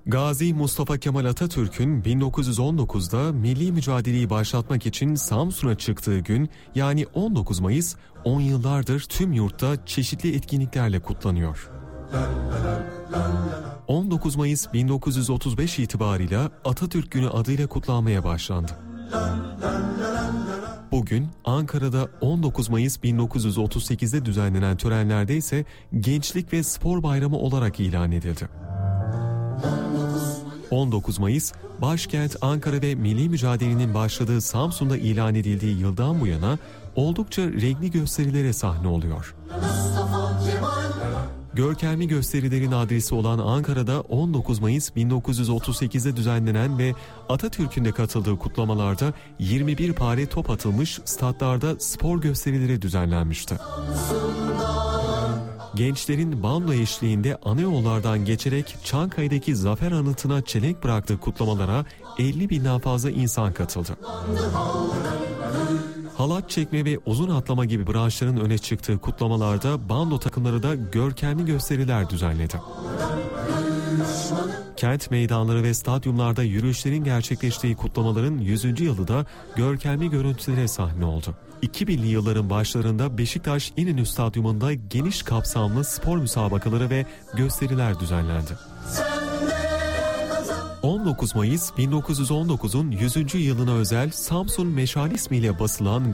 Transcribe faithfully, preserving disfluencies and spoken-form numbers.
Gazi Mustafa Kemal Atatürk'ün bin dokuz yüz on dokuzda milli mücadeleyi başlatmak için Samsun'a çıktığı gün, yani on dokuz Mayıs, on yıllardır tüm yurtta çeşitli etkinliklerle kutlanıyor. on dokuz Mayıs bin dokuz yüz otuz beş itibarıyla Atatürk Günü adıyla kutlanmaya başlandı. Bugün Ankara'da on dokuz Mayıs bin dokuz yüz otuz sekizde düzenlenen törenlerde ise Gençlik ve Spor Bayramı olarak ilan edildi. on dokuz Mayıs, başkent Ankara ve milli mücadelenin başladığı Samsun'da ilan edildiği yıldan bu yana oldukça renkli gösterilere sahne oluyor. Görkemli gösterilerin adresi olan Ankara'da on dokuz Mayıs bin dokuz yüz otuz sekizde düzenlenen ve Atatürk'ün de katıldığı kutlamalarda yirmi bir pare top atılmış, statlarda spor gösterileri düzenlenmişti. Gençlerin bando eşliğinde ana yollardan geçerek Çankaya'daki Zafer Anıtı'na çelenk bıraktığı kutlamalara elli binden fazla insan katıldı. Halat çekme ve uzun atlama gibi branşların öne çıktığı kutlamalarda bando takımları da görkemli gösteriler düzenledi. Kent meydanları ve stadyumlarda yürüyüşlerin gerçekleştiği kutlamaların yüzüncü yılı da görkemli görüntülere sahne oldu. iki binli yılların başlarında Beşiktaş İnönü Stadyumunda geniş kapsamlı spor müsabakaları ve gösteriler düzenlendi. on dokuz Mayıs bin dokuz yüz on dokuzun yüzüncü yılına özel Samsun Meşale ismiyle basılan